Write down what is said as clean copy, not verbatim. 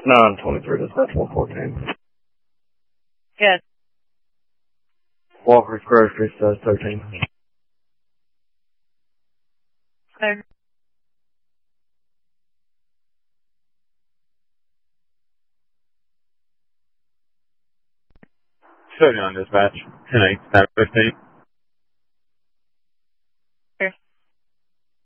923, dispatch 114. Good. Walker's Grocery says 13. Clear. 79 dispatch, 10-8, 15.